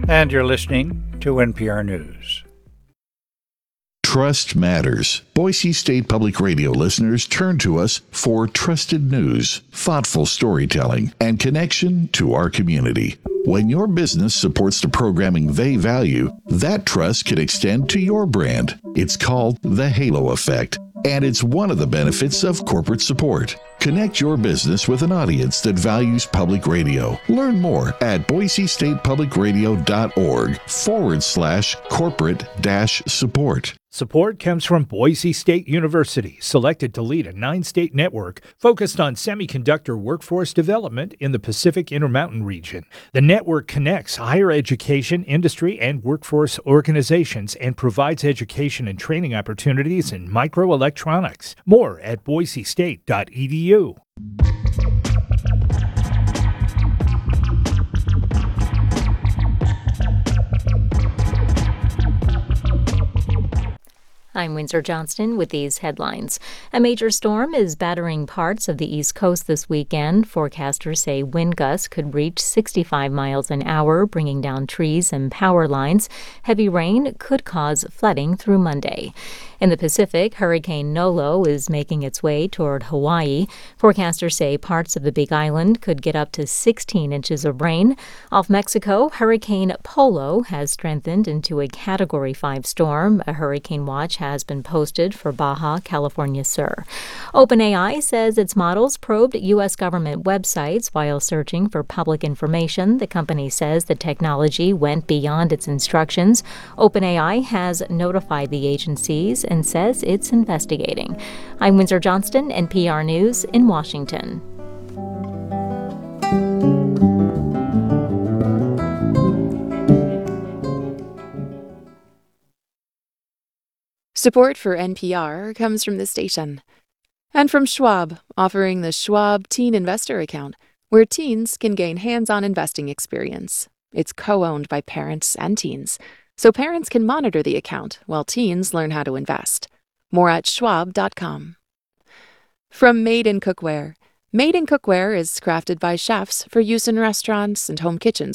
And you're listening to NPR News. Trust matters. Boise State Public Radio listeners turn to us for trusted news, thoughtful storytelling, and connection to our community. When your business supports the programming they value, that trust can extend to your brand. It's called the Halo Effect, and it's one of the benefits of corporate support. Connect your business with an audience that values public radio. Learn more at boisestatpublicradio.org/corporate-support. Support comes from Boise State University, selected to lead a 9-state network focused on semiconductor workforce development in the Pacific Intermountain region. The network connects higher education, industry, and workforce organizations and provides education and training opportunities in microelectronics. More at boisestate.edu. I'm Windsor Johnston with these headlines. A major storm is battering parts of the East Coast this weekend. Forecasters say wind gusts could reach 65 miles an hour, bringing down trees and power lines. Heavy rain could cause flooding through Monday. In the Pacific, Hurricane Nolo is making its way toward Hawaii. Forecasters say parts of the Big Island could get up to 16 inches of rain. Off Mexico, Hurricane Polo has strengthened into a Category 5 storm. A hurricane watch has been posted for Baja California Sur. OpenAI says its models probed U.S. government websites while searching for public information. The company says the technology went beyond its instructions. OpenAI has notified the agencies and says it's investigating. I'm Windsor Johnston, NPR News in Washington. Support for NPR comes from the station and from Schwab, offering the Schwab Teen Investor Account, where teens can gain hands-on investing experience. It's co-owned by parents and teens, so parents can monitor the account while teens learn how to invest. More at schwab.com. From Made in Cookware. Made in Cookware is crafted by chefs for use in restaurants and home kitchens